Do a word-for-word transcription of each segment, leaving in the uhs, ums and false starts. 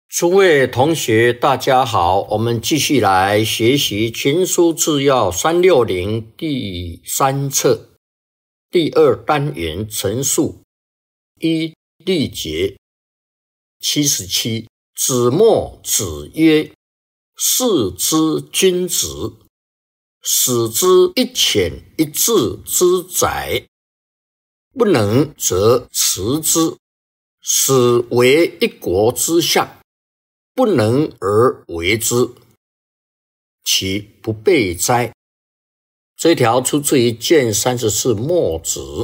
诸位同学大家好，我们继续来学习群书治要三六零第三册第二单元陈述一例节七十七。子墨子曰：视之君子，使之一浅一智之宰，不能则辞之，使为一国之相，不能而为之，其不备哉？这条出自于卷三十四墨子。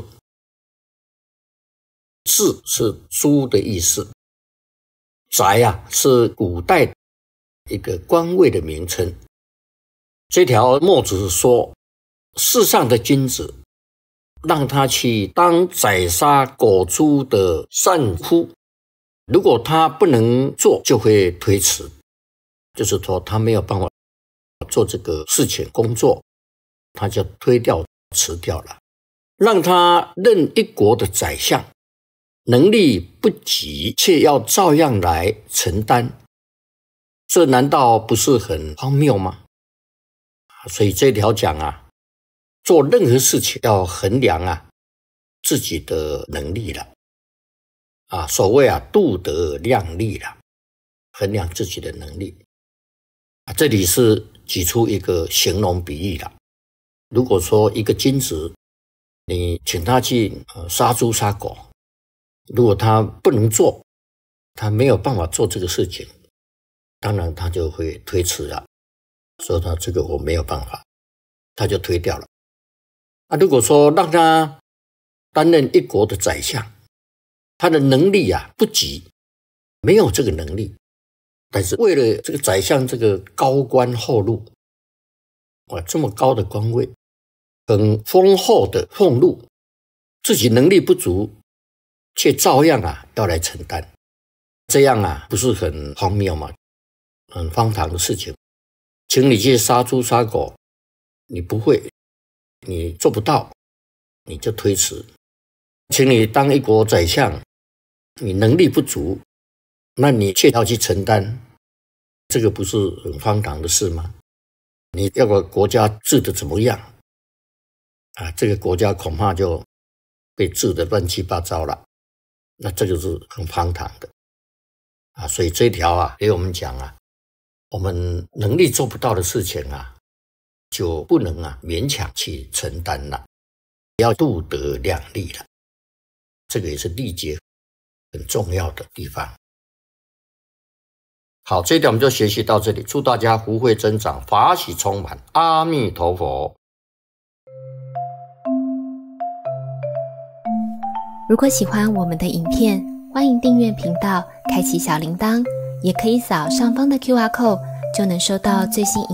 治是诛的意思，宰啊是古代一个官位的名称。这条墨子说，世上的君子让他去当宰杀狗猪的善夫，如果他不能做，就会推辞，就是说他没有办法做这个事情工作，他就推掉辞掉了。让他任一国的宰相，能力不及，却要照样来承担，这难道不是很荒谬吗？所以这条讲啊，做任何事情要衡量啊自己的能力了啊，所谓啊度德量力了，衡量自己的能力啊。这里是举出一个形容比喻了。如果说一个君子，你请他去呃杀猪杀狗，如果他不能做，他没有办法做这个事情，当然他就会推辞了，说他这个我没有办法，他就推掉了。啊，如果说让他担任一国的宰相，他的能力啊不及，没有这个能力，但是为了这个宰相这个高官厚禄，哇，这么高的官位，很丰厚的俸禄，自己能力不足，却照样啊要来承担，这样啊不是很荒谬吗？很荒唐的事情。请你去杀猪杀狗，你不会，你做不到，你就推辞。请你当一国宰相，你能力不足，那你却要去承担，这个不是很荒唐的事吗？你要个国家治得怎么样啊？这个国家恐怕就被治得乱七八糟了，那这个是很荒唐的啊。所以这条啊给我们讲啊，我们能力做不到的事情啊，就不能啊勉强去承担了，要度德量力了。这个也是历节很重要的地方。好，这一点我们就学习到这里，祝大家福慧增长，法喜充满，阿弥陀佛。 如果喜欢我们的影片，欢迎订阅频道，开启小铃铛，也可以扫上方的 Q R code， 就能收到最新影